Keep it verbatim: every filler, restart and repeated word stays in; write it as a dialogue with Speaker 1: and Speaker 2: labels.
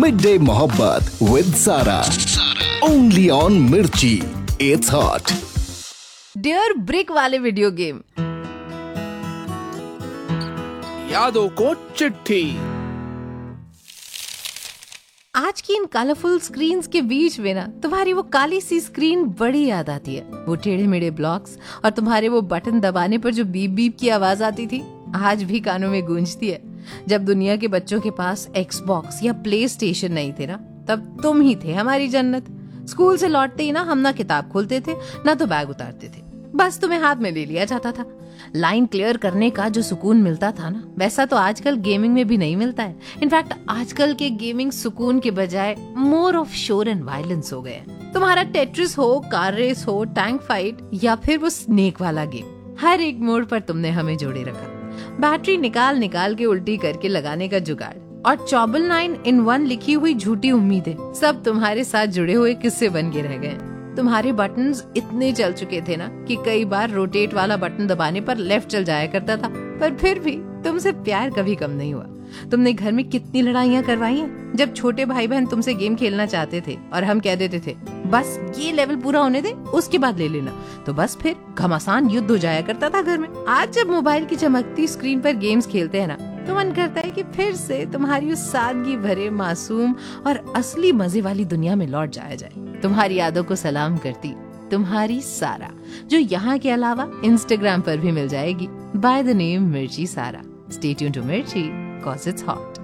Speaker 1: Mid day मोहब्बत with सारा, only on मिर्ची, इट्स हॉट।
Speaker 2: डियर ब्रिक वाले वीडियो गेम,
Speaker 3: यादों को चिट्ठी।
Speaker 2: आज की इन कलरफुल स्क्रीन्स के बीच में ना तुम्हारी वो काली सी स्क्रीन बड़ी याद आती है। वो टेढ़े मेढ़े ब्लॉक्स और तुम्हारे वो बटन दबाने पर जो बीप बीप की आवाज आती थी, आज भी कानों में गूंजती है। जब दुनिया के बच्चों के पास एक्सबॉक्स या प्ले स्टेशन नहीं थे ना, तब तुम ही थे हमारी जन्नत। स्कूल से लौटते ही ना हम ना किताब खोलते थे ना तो बैग उतारते थे, बस तुम्हें हाथ में ले लिया जाता था। लाइन क्लियर करने का जो सुकून मिलता था ना, वैसा तो आजकल गेमिंग में भी नहीं मिलता है। इनफैक्ट आजकल के गेमिंग सुकून के बजाय मोर ऑफ शोर एंड वायलेंस हो गए हैं। तुम्हारा टेट्रिस हो, कार रेस हो, टैंक फाइट या फिर वो स्नेक वाला गेम, हर एक मोड़ पर तुमने हमें जोड़े रखा। बैटरी निकाल निकाल के उल्टी करके लगाने का जुगाड़ और चौबल नाइन इन वन लिखी हुई झूठी उम्मीदें, सब तुम्हारे साथ जुड़े हुए किस्से बन के रह गए। तुम्हारे बटन्स इतने चल चुके थे ना कि कई बार रोटेट वाला बटन दबाने पर लेफ्ट चल जाया करता था, पर फिर भी तुमसे प्यार कभी कम नहीं हुआ। तुमने घर में कितनी लड़ाइयाँ करवाई हैं जब छोटे भाई बहन तुमसे गेम खेलना चाहते थे और हम कह देते थे बस ये लेवल पूरा होने दे, उसके बाद ले लेना, तो बस फिर घमासान युद्ध हो जाया करता था घर में। आज जब मोबाइल की चमकती स्क्रीन पर गेम्स खेलते हैं ना, तो मन करता है कि फिर से तुम्हारी उस सादगी भरे, मासूम और असली मजे वाली दुनिया में लौट जाया जाए। तुम्हारी यादों को सलाम करती तुम्हारी सारा, जो यहाँ के अलावा इंस्टाग्राम पर भी मिल जाएगी बाय द नेम मिर्ची सारा। स्टे ट्यून्ड टू मिर्ची, cause it's hot।